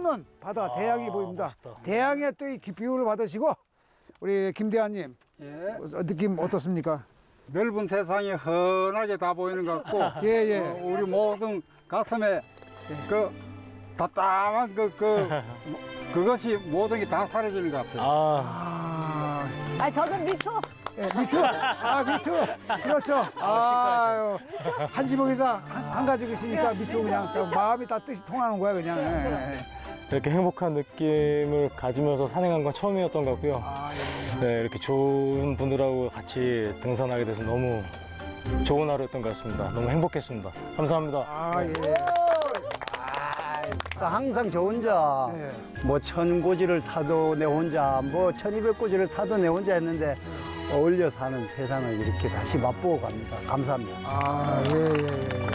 없는 바다 대양이 보입니다. 멋있다. 대양의 또 이 기뷰를 받으시고 우리 김대한님 예. 느낌 어떻습니까? 넓은 세상이 헌하게 다 보이는 것 같고 예, 예. 우리 모든 가슴에 그 답답한 그것이 모든 게 다 사라지는 것 같아요. 아, 저는 미투. 예, 미투. 미투. 그렇죠. 아유, 한 지붕에서 한 가지 있으니까 미투 그냥 마음이 다 뜻이 통하는 거야 그냥. 예. 이렇게 행복한 느낌을 가지면서 산행한 건 처음이었던 것 같고요. 네, 이렇게 좋은 분들하고 같이 등산하게 돼서 너무 좋은 하루였던 것 같습니다. 너무 행복했습니다. 감사합니다. 예. 항상 저 혼자 예. 뭐 1000고지를 타도 내 혼자 뭐 1200고지를 타도 내 혼자 했는데 어울려 사는 세상을 이렇게 다시 맛보고 갑니다. 감사합니다. 예.